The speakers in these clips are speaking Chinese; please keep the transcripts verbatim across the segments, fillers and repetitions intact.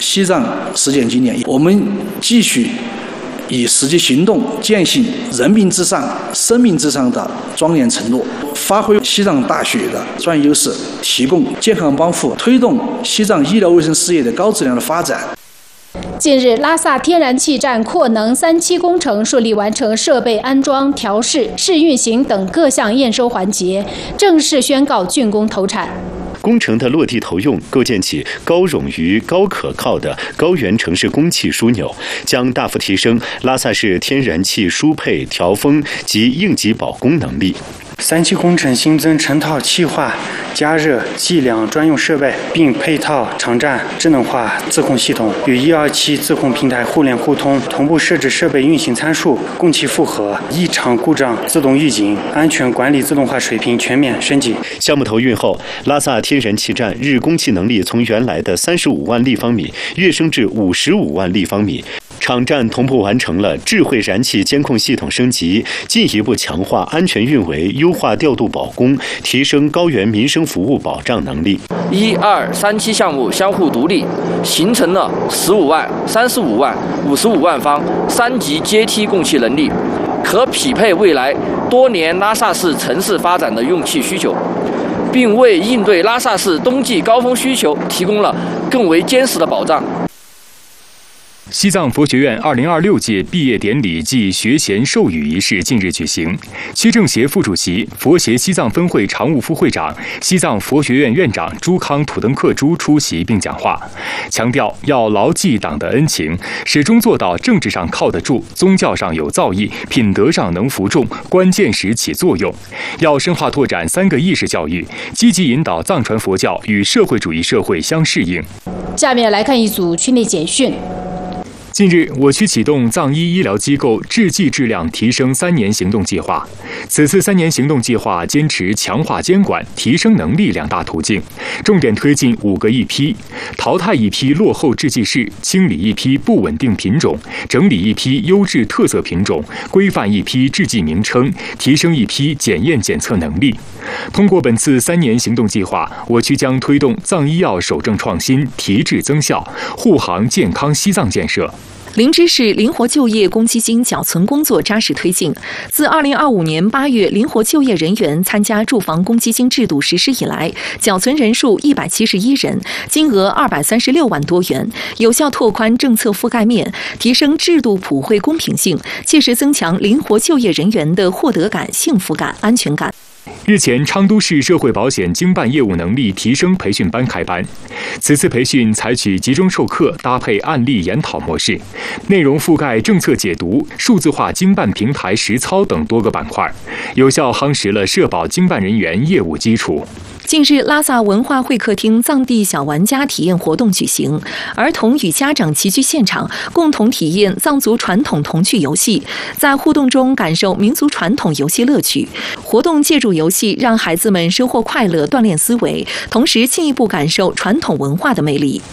西藏实践经验，我们继续以实际行动践行人民至上、生命至上的庄严承诺，发挥西藏大学的专业优势，提供健康帮扶，推动西藏医疗卫生事业的高质量的发展。 近日，拉萨天然气站扩能三期工程顺利完成设备安装、调试、试运行等各项验收环节，正式宣告竣工投产。 工程的落地投用，构建起高冗余、高可靠的高原城市供气枢纽，将大幅提升拉萨市天然气输配、调峰及应急保供能力。 三期工程新增成套气化、加热、计量专用设备，并配套场站智能化自控系统，与一二七自控平台互联互通，同步设置设备运行参数、供气负荷、异常故障自动预警、安全管理自动化水平全面升级。 项目投运后，拉萨天然气站日供气能力从原来的三十五万立方米跃升至五十五万立方米。场站同步完成了智慧燃气监控系统升级，进一步强化安全运维，优化调度保供，提升高原民生服务保障能力。 一二三期项目相互独立，形成了十五万、三十五万、五十五万方三级阶梯供气能力，可匹配未来多年拉萨市城市发展的用气需求，并为应对拉萨市冬季高峰需求提供了更为坚实的保障。 西藏佛学院二零二六届毕业典礼暨学衔授予仪式近日举行，区政协副主席、佛协西藏分会常务副会长、西藏佛学院院长朱康土登克珠出席并讲话，强调要牢记党的恩情，始终做到政治上靠得住，宗教上有造诣，品德上能服众，关键时起作用。要深化拓展三个意识教育，积极引导藏传佛教与社会主义社会相适应。 下面来看一组区内简讯。 近日，我区启动藏医医疗机构制剂质量提升三年行动计划。此次三年行动计划坚持强化监管、提升能力两大途径，重点推进五个一批：淘汰一批落后制剂室，清理一批不稳定品种，整理一批优质特色品种，规范一批制剂名称，提升一批检验检测能力。通过本次三年行动计划，我区将推动藏医药守正创新、提质增效，护航健康西藏建设。 林芝市灵活就业公积金缴存工作扎实推进。自二零二五年八月灵活就业人员参加住房公积金制度实施以来，缴存人数一百七十一人，金额二百三十六万多元，有效拓宽政策覆盖面，提升制度普惠公平性，切实增强灵活就业人员的获得感、幸福感、安全感。 日前，昌都市社会保险经办业务能力提升培训班开班。此次培训采取集中授课搭配案例研讨模式，内容覆盖政策解读、数字化经办平台实操等多个板块，有效夯实了社保经办人员业务基础。 近日，拉萨文化会客厅藏地小玩家体验活动举行，儿童与家长齐聚现场，共同体验藏族传统童趣游戏，在互动中感受民族传统游戏乐趣。活动借助游戏让孩子们收获快乐、锻炼思维，同时进一步感受传统文化的魅力。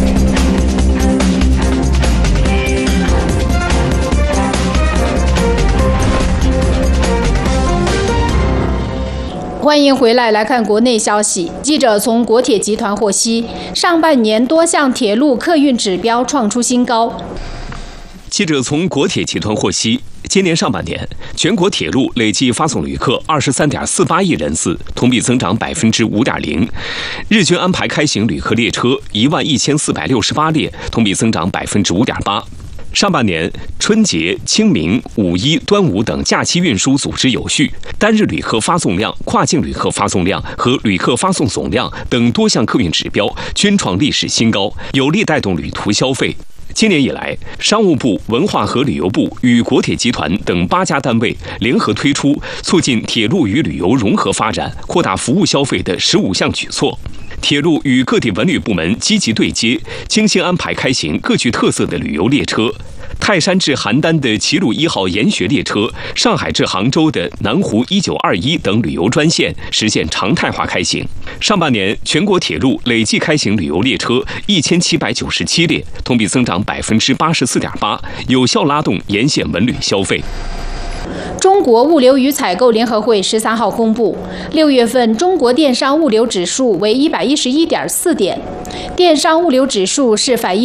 欢迎回来，来看国内消息。记者从国铁集团获悉，上半年多项铁路客运指标创出新高。 记者从国铁集团获悉，今年上半年，全国铁路累计发送旅客二十三点四八亿人次，同比增长百分之五点零。日均安排开行旅客列车一万一千四百六十八列，同比增长百分之五点八。上半年，春节、清明、五一、端午等假期运输组织有序，单日旅客发送量、跨境旅客发送量和旅客发送总量等多项客运指标均创历史新高，有力带动旅途消费。今年以来，商务部、文化和旅游部与国铁集团等八家单位联合推出促进铁路与旅游融合发展、扩大服务消费的十五项举措。铁路与各地文旅部门积极对接，精心安排开行各具特色的旅游列车。泰山至邯郸的齐鲁一号研学列车，上海至杭州的南湖一九二一等旅游专线实现常态化开行。上半年，全国铁路累计开行旅游列车一千七百九十七列，同比增长百分之八十四点八，有效拉动沿线文旅消费。 中国物流与采购联合会十三号公布，六月份中国电商物流指数为一百一十一点四点，电商物流指数是反映